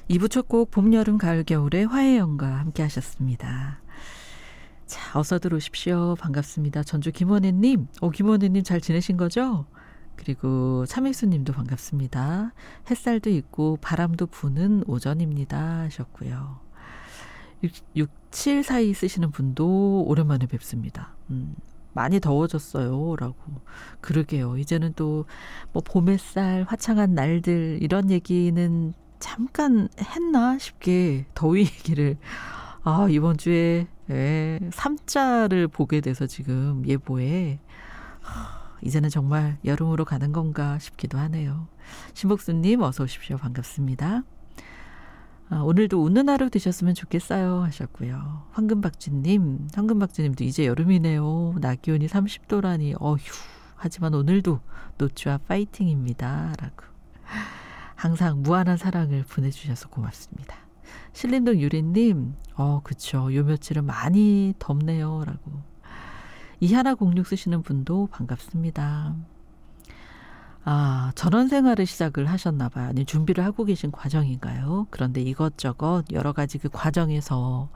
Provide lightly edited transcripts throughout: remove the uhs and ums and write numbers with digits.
2부 첫 곡 봄, 여름, 가을, 겨울의 화해연과 함께 하셨습니다. 자, 어서 들어오십시오. 반갑습니다. 전주 김원혜님. 김원혜님 잘 지내신 거죠? 그리고 차미수님도 반갑습니다. 햇살도 있고 바람도 부는 오전입니다 하셨고요. 6742 쓰시는 분도 오랜만에 뵙습니다. 많이 더워졌어요 라고. 그러게요. 이제는 또 뭐 봄햇살 화창한 날들 이런 얘기는 잠깐 했나 싶게 더위 얘기를 이번 주에 3자를 보게 돼서 지금 예보에 이제는 정말 여름으로 가는 건가 싶기도 하네요. 신복수님 어서 오십시오. 반갑습니다. 오늘도 웃는 하루 되셨으면 좋겠어요 하셨고요. 황금박쥐님도 이제 여름이네요. 낮 기온이 30도라니 어휴. 하지만 오늘도 노추와 파이팅입니다 라고. 항상 무한한 사랑을 보내주셔서 고맙습니다. 신림동 유리님 그쵸. 요 며칠은 많이 덥네요 라고. 이하나06 쓰시는 분도 반갑습니다. 전원생활을 시작을 하셨나 봐요. 아니 준비를 하고 계신 과정인가요? 그런데 이것저것 여러 가지 그 과정에서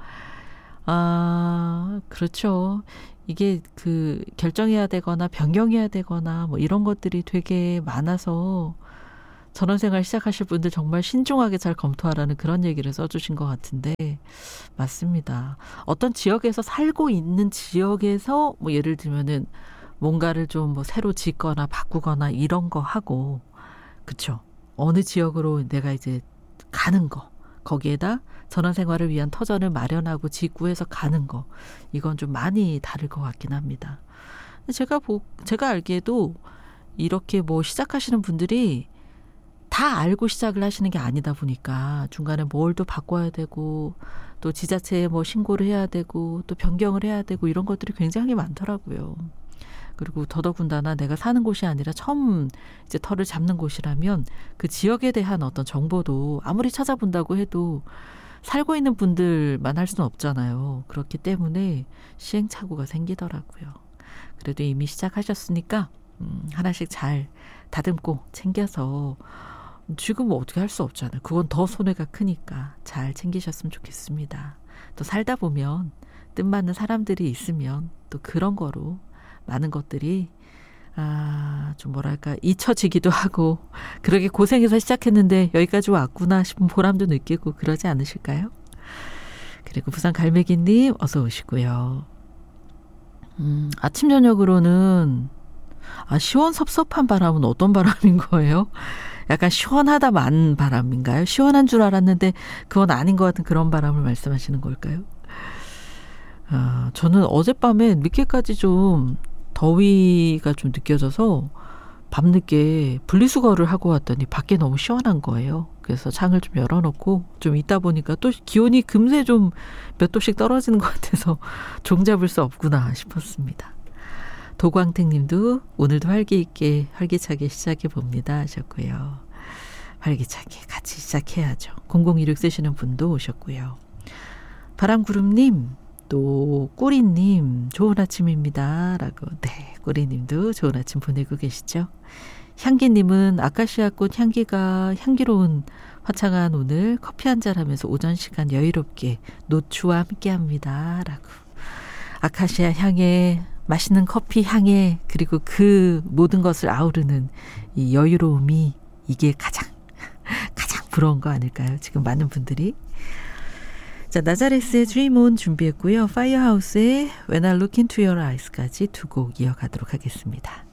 그렇죠. 이게 그 결정해야 되거나 변경해야 되거나 뭐 이런 것들이 되게 많아서 전원생활 시작하실 분들 정말 신중하게 잘 검토하라는 그런 얘기를 써주신 것 같은데 맞습니다. 어떤 지역에서 살고 있는 지역에서 뭐 예를 들면은 뭔가를 좀 뭐 새로 짓거나 바꾸거나 이런 거 하고 그쵸. 어느 지역으로 내가 이제 가는 거 거기에다 전원생활을 위한 터전을 마련하고 직구해서 가는 거 이건 좀 많이 다를 것 같긴 합니다. 제가 알기에도 이렇게 뭐 시작하시는 분들이 다 알고 시작을 하시는 게 아니다 보니까 중간에 뭘 또 바꿔야 되고 또 지자체에 뭐 신고를 해야 되고 또 변경을 해야 되고 이런 것들이 굉장히 많더라고요. 그리고 더더군다나 내가 사는 곳이 아니라 처음 이제 터를 잡는 곳이라면 그 지역에 대한 어떤 정보도 아무리 찾아본다고 해도 살고 있는 분들만 할 수는 없잖아요. 그렇기 때문에 시행착오가 생기더라고요. 그래도 이미 시작하셨으니까 하나씩 잘 다듬고 챙겨서 지금 뭐 어떻게 할 수 없잖아요. 그건 더 손해가 크니까 잘 챙기셨으면 좋겠습니다. 또 살다 보면 뜻맞는 사람들이 있으면 또 그런 거로 많은 것들이 좀 뭐랄까 잊혀지기도 하고 그러게 고생해서 시작했는데 여기까지 왔구나 싶은 보람도 느끼고 그러지 않으실까요? 그리고 부산 갈매기님 어서 오시고요. 아침 저녁으로는 시원섭섭한 바람은 어떤 바람인 거예요? 약간 시원하다만 바람인가요? 시원한 줄 알았는데 그건 아닌 것 같은 그런 바람을 말씀하시는 걸까요? 저는 어젯밤에 늦게까지 좀 더위가 좀 느껴져서 밤늦게 분리수거를 하고 왔더니 밖에 너무 시원한 거예요. 그래서 창을 좀 열어놓고 좀 있다 보니까 또 기온이 금세 좀 몇 도씩 떨어지는 것 같아서 종잡을 수 없구나 싶었습니다. 도광택 님도 오늘도 활기차게 시작해봅니다 하셨고요. 활기차게 같이 시작해야죠. 0026 쓰시는 분도 오셨고요. 바람구름님 또 꾸리님 좋은 아침입니다 라고. 네, 꾸리님도 좋은 아침 보내고 계시죠. 향기님은 아카시아꽃 향기가 향기로운 화창한 오늘 커피 한잔 하면서 오전 시간 여유롭게 노추와 함께합니다 라고. 아카시아 향에 맛있는 커피 향에 그리고 그 모든 것을 아우르는 이 여유로움이 이게 가장 부러운 거 아닐까요? 지금 많은 분들이. 자, 나자레스의 Dream On 준비했고요. 파이어하우스의 When I Look Into Your Eyes까지 두 곡 이어가도록 하겠습니다.